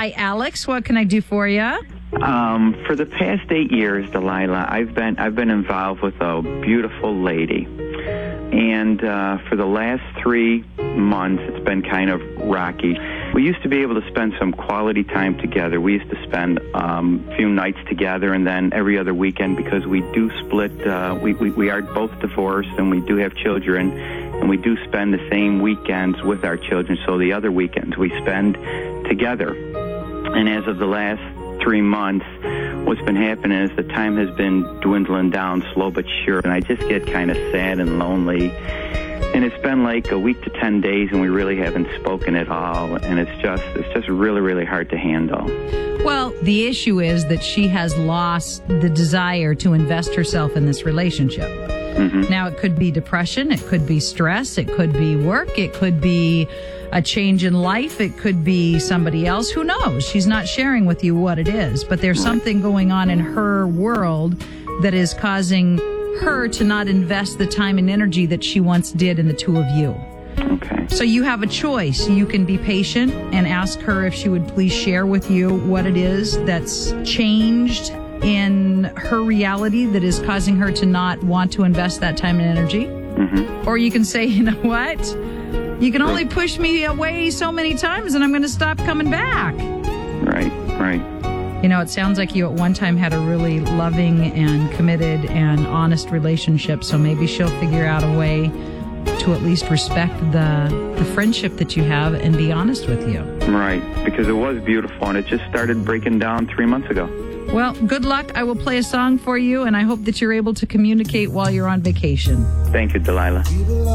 Hi, Alex. What can I do for you? For the past 8 years, Delilah, I've been involved with a beautiful lady, and for the last 3 months, it's been kind of rocky. We used to be able to spend some quality time together. We used to spend a few nights together, and then every other weekend, because we do split. We are both divorced, and we do have children, and we do spend the same weekends with our children. So the other weekends we spend together. And as of the last 3 months, what's been happening is the time has been dwindling down slow but sure, and I just get kind of sad and lonely. And it's been like a week to 10 days, and we really haven't spoken at all, and it's just really, really hard to handle. Well, the issue is that she has lost the desire to invest herself in this relationship. Mm-hmm. Now, it could be depression, it could be stress, it could be work, it could be a change in life, it could be somebody else. Who knows? She's not sharing with you what it is, but there's something going on in her world that is causing her to not invest the time and energy that she once did in the two of you. Okay. So you have a choice. You can be patient and ask her if she would please share with you what it is that's changed in her reality that is causing her to not want to invest that time and energy. Mm-hmm. Or you can say, you know what? You can only push me away so many times and I'm going to stop coming back. Right. You know, it sounds like you at one time had a really loving and committed and honest relationship, so maybe she'll figure out a way to at least respect the friendship that you have and be honest with you. Right, because it was beautiful, and it just started breaking down 3 months ago. Well, good luck. I will play a song for you, and I hope that you're able to communicate while you're on vacation. Thank you, Delilah.